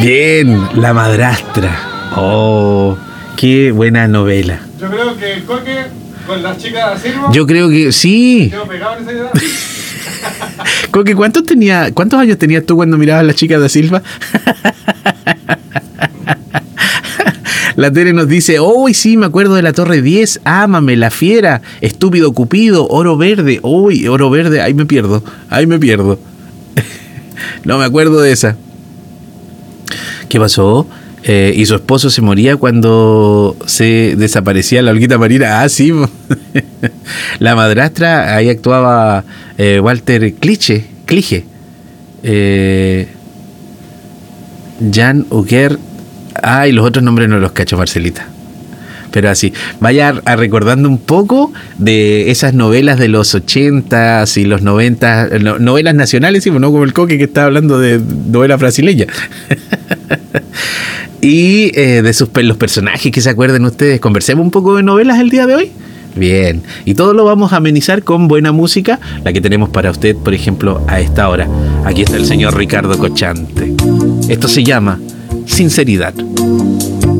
Bien, La Madrastra. Oh, qué buena novela. Yo creo que el Coque con las chicas de Silva. Yo creo que sí. Quedó pegado en esa idea. Coque, ¿cuántos años tenías tú cuando mirabas a las chicas de Silva? La Tere nos dice, uy, sí, me acuerdo de La Torre 10, Ámame, La Fiera, Estúpido Cupido, Oro Verde. Uy, Oro Verde, ahí me pierdo. No me acuerdo de esa. ¿Qué pasó? Y su esposo se moría cuando se desaparecía la Olguita Marina. Ah, sí. La Madrastra, ahí actuaba Walter Cliche. Jan Uger. Y los otros nombres no los cacho, Marcelita. Pero así, vaya recordando un poco de esas novelas de los 80s y los 90s, novelas nacionales, no como el Coque que está hablando de novela brasileña. Y de los personajes que se acuerden ustedes. Conversemos un poco de novelas el día de hoy. Bien, y todo lo vamos a amenizar con buena música, la que tenemos para usted, por ejemplo, a esta hora. Aquí está el señor Ricardo Cochante. Esto se llama Sinceridad.